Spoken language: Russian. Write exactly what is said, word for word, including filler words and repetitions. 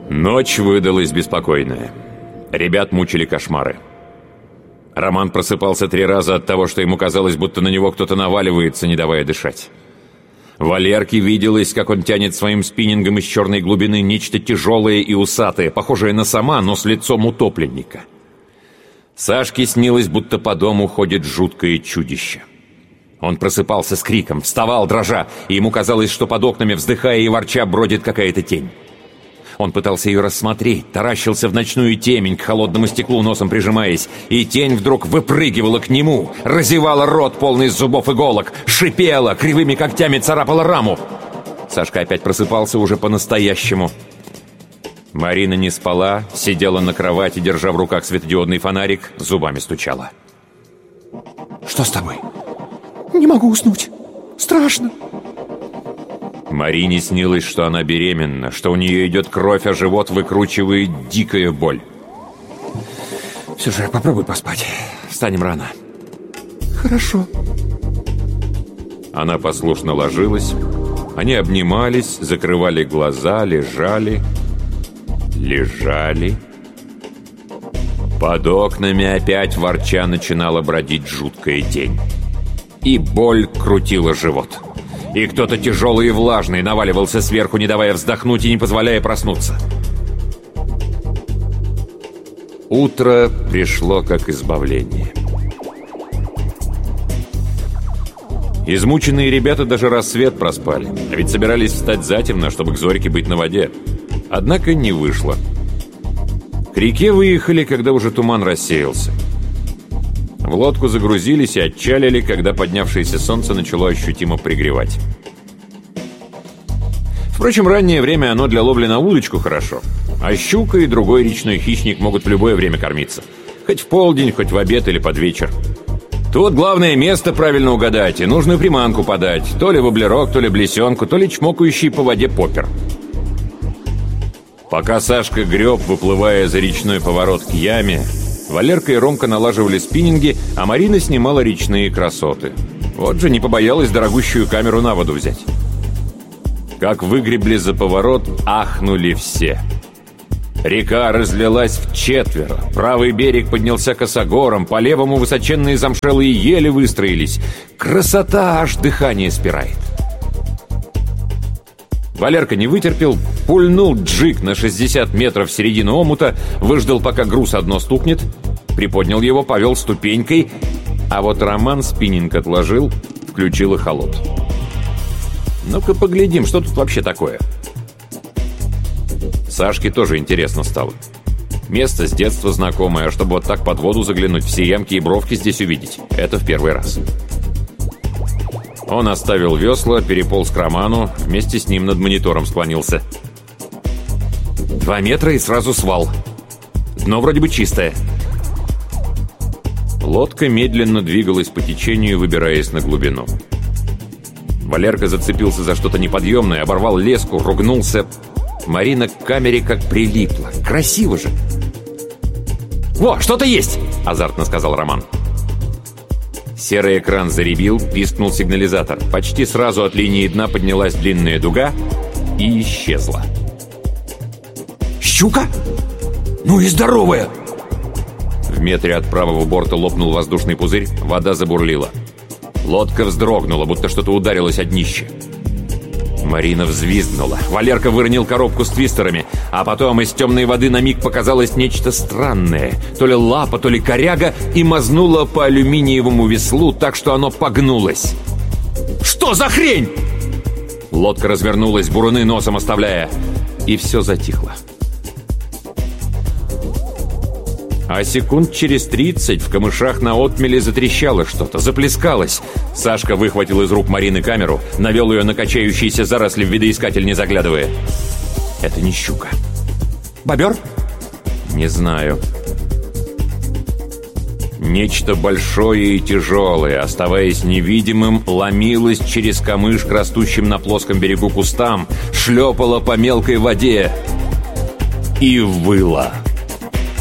Ночь выдалась беспокойная. Ребят мучили кошмары. Роман просыпался три раза от того, что ему казалось, будто на него кто-то наваливается, не давая дышать. Валерке виделось, как он тянет своим спиннингом из черной глубины нечто тяжелое и усатое, похожее на сома, но с лицом утопленника. Сашке снилось, будто по дому ходит жуткое чудище. Он просыпался с криком, вставал, дрожа, и ему казалось, что под окнами, вздыхая и ворча, бродит какая-то тень. Он пытался ее рассмотреть, таращился в ночную темень, к холодному стеклу носом прижимаясь, и тень вдруг выпрыгивала к нему, разевала рот, полный зубов иголок, шипела, кривыми когтями царапала раму. Сашка опять просыпался уже по-настоящему. Марина не спала, сидела на кровати, держа в руках светодиодный фонарик, зубами стучала. «Что с тобой?» «Не могу уснуть. Страшно». Марине снилось, что она беременна, что у нее идет кровь, а живот выкручивает дикая боль. «Все же попробуй поспать. Встанем рано». «Хорошо». Она послушно ложилась. Они обнимались, закрывали глаза, лежали, лежали. Под окнами опять ворча начинала бродить жуткая тень. И боль крутила живот. И кто-то тяжелый и влажный наваливался сверху, не давая вздохнуть и не позволяя проснуться. Утро пришло как избавление. Измученные ребята даже рассвет проспали, а ведь собирались встать затемно, чтобы к зорьке быть на воде. Однако не вышло. К реке выехали, когда уже туман рассеялся. В лодку загрузились и отчалили, когда поднявшееся солнце начало ощутимо пригревать. Впрочем, раннее время оно для ловли на удочку хорошо. А щука и другой речной хищник могут в любое время кормиться. Хоть в полдень, хоть в обед или под вечер. Тут главное место правильно угадать и нужную приманку подать. То ли воблерок, то ли блесенку, то ли чмокающий по воде поппер. Пока Сашка греб, выплывая за речной поворот к яме, Валерка и Ромка налаживали спиннинги, а Марина снимала речные красоты. Вот же не побоялась дорогущую камеру на воду взять. Как выгребли за поворот, ахнули все. Река разлилась вчетверо, правый берег поднялся косогором, по левому высоченные замшелые ели выстроились. Красота, аж дыхание спирает. Валерка не вытерпел, пульнул джиг на шестьдесят метров в середину омута, выждал, пока груз одно стукнет, приподнял его, повел ступенькой, а вот Роман спиннинг отложил, включил эхолот. Ну-ка поглядим, что тут вообще такое. Сашке тоже интересно стало. Место с детства знакомое, а чтобы вот так под воду заглянуть, все ямки и бровки здесь увидеть, это в первый раз. Он оставил весла, переполз к Роману, вместе с ним над монитором склонился. Два метра и сразу свал. Дно вроде бы чистое. Лодка медленно двигалась по течению, выбираясь на глубину. Валерка зацепился за что-то неподъемное, оборвал леску, ругнулся. Марина к камере как прилипла. Красиво же! «Во, что-то есть!» — азартно сказал Роман. Серый экран заребил, пискнул сигнализатор. Почти сразу от линии дна поднялась длинная дуга и исчезла. «Щука? Ну и здоровая!» В метре от правого борта лопнул воздушный пузырь, вода забурлила. Лодка вздрогнула, будто что-то ударилось о днище. Марина взвизгнула. Валерка выронил коробку с твистерами, а потом из темной воды на миг показалось нечто странное. То ли лапа, то ли коряга, и мазнула по алюминиевому веслу так, что оно погнулось. «Что за хрень?» Лодка развернулась, буруны носом оставляя, и все затихло. А секунд через тридцать в камышах на отмеле затрещало что-то, заплескалось. Сашка выхватил из рук Марины камеру, навел ее на качающиеся заросли в видоискатель, не заглядывая. Это не щука. Бобер? Не знаю. Нечто большое и тяжелое, оставаясь невидимым, ломилось через камыш к растущим на плоском берегу кустам, шлепало по мелкой воде и выло.